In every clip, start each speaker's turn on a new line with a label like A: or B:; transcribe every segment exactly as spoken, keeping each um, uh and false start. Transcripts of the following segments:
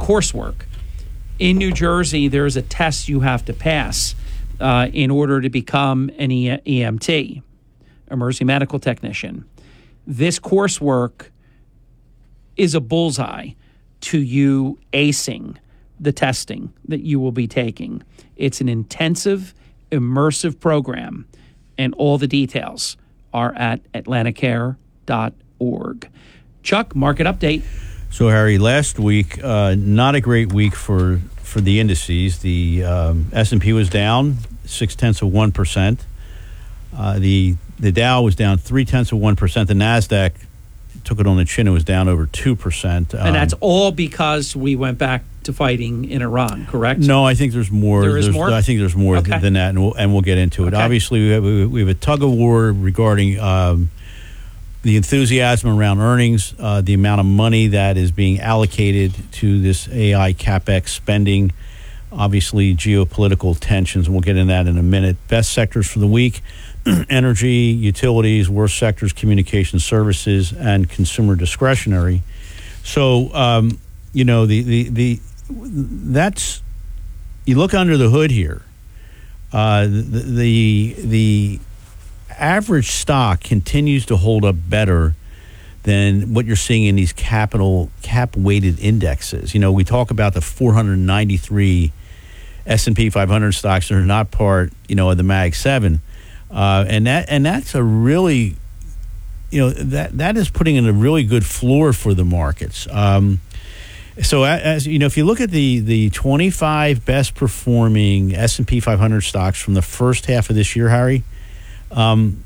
A: coursework. In New Jersey, there's a test you have to pass uh, in order to become an e- EMT, emergency medical technician. This coursework is a bullseye to you acing the testing that you will be taking. It's an intensive, immersive program, and all the details are at atlanticare dot org. Chuck, market update.
B: So, Harry, last week, uh, not a great week for, for the indices. The um, S and P was down six-tenths of one percent. Uh, the the Dow was down three-tenths of one percent. The NASDAQ took it on the chin. It was down over two percent. Um,
A: and that's all because we went back to fighting in Iran, correct?
B: No, I think there's more.
A: There is
B: there's,
A: more?
B: I think there's more
A: Okay.
B: than that, and we'll, and we'll get into it.
A: Okay.
B: Obviously, we have, we have a tug-of-war regarding um, the enthusiasm around earnings, uh, the amount of money that is being allocated to this A I CapEx spending, obviously geopolitical tensions, and we'll get into that in a minute. Best sectors for the week: energy, utilities. Worst sectors: communication services and consumer discretionary. So, um, you know, the, the, the that's, you look under the hood here, uh, the, the, the average stock continues to hold up better than what you're seeing in these capital cap-weighted indexes. You know, we talk about the four hundred ninety-three S and P five hundred stocks that are not part, you know, of the Mag seven. Uh, and that and that's a really, you know, that that is putting in a really good floor for the markets. Um, so, as you know, if you look at the the twenty-five best performing S and P five hundred stocks from the first half of this year, Harry, um,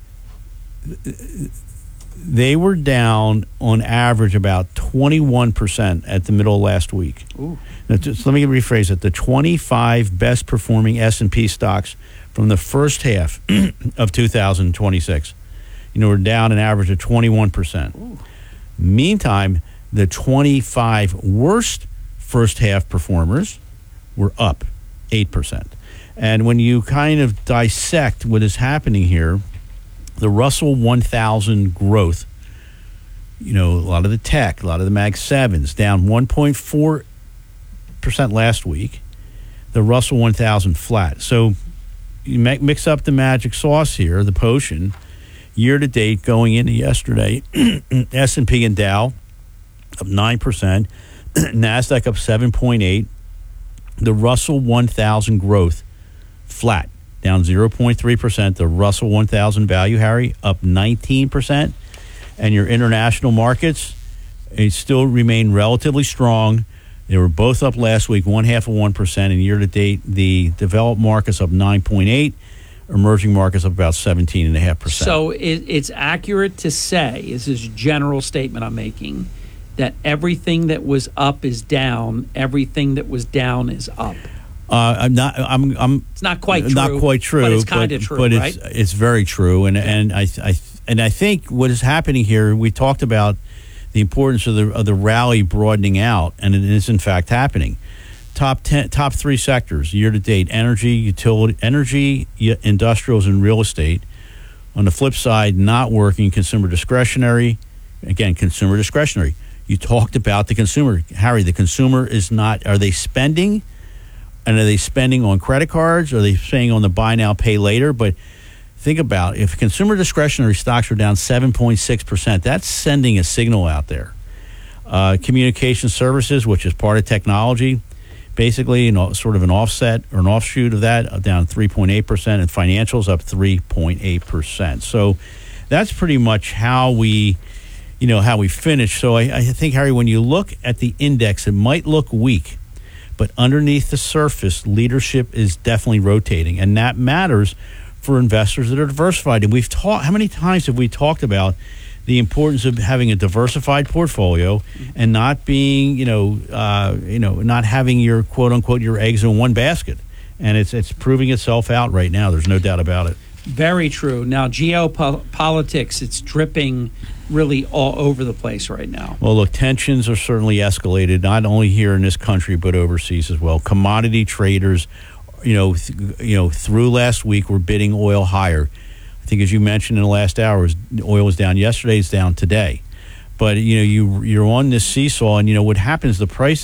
B: they were down on average about twenty-one percent at the middle of last week.
A: Ooh.
B: Now, just let me rephrase it. The twenty-five best performing S and P stocks from the first half of two thousand twenty-six, you know, we're down an average of twenty-one percent.
A: Ooh.
B: Meantime, the twenty-five worst first half performers were up eight percent. And when you kind of dissect what is happening here, the Russell one thousand growth, you know, a lot of the tech, a lot of the Mag sevens, down one point four percent last week. The Russell one thousand flat. So you mix up the magic sauce here, the potion. Year to date, going into yesterday, S and P and Dow up nine percent, NASDAQ up seven point eight. The Russell one thousand growth flat, down zero point three percent. The Russell one thousand value, Harry, up nineteen percent. And your international markets, they still remain relatively strong. They were both up last week, one half of one percent. And year to date, the developed markets up nine point eight. Emerging markets up about seventeen point five percent.
A: So it, it's accurate to say, this is a general statement I'm making, that everything that was up is down, everything that was down is up.
B: Uh, I'm not. I'm. I'm.
A: It's not quite true.
B: Not quite true.
A: But it's kind of true,
B: but
A: right?
B: it's it's very true. And and I I and I think what is happening here. We talked about the importance of the of the rally broadening out, and it is in fact happening. Top ten, top three sectors year to date: energy, utility, energy, industrials, and real estate. On the flip side, not working, consumer discretionary. Again, consumer discretionary. You talked about the consumer, Harry. The consumer is not. Are they spending? And are they spending on credit cards? Are they spending on the buy now, pay later? But think about if consumer discretionary stocks are down seven point six percent, that's sending a signal out there. Uh, communication services, which is part of technology, basically, you know, sort of an offset or an offshoot of that, uh, down three point eight percent, and financials up three point eight percent. So that's pretty much how we, you know, how we finish. So I, I think, Harry, when you look at the index, it might look weak, but underneath the surface, leadership is definitely rotating, and that matters for investors that are diversified. And we've talked, how many times have we talked about the importance of having a diversified portfolio and not being, you know, uh, you know, not having your quote unquote your eggs in one basket, and it's it's proving itself out right now. There's no doubt about it.
A: Very true. Now, geopolitics, it's dripping really all over the place right now.
B: Well, look, tensions are certainly escalated, not only here in this country, but overseas as well. Commodity traders, you know, th- you know, through last week were bidding oil higher. I think, as you mentioned in the last hours, oil was down yesterday, it's down today. But, you know, you, you're on this seesaw, and, you know, what happens, the price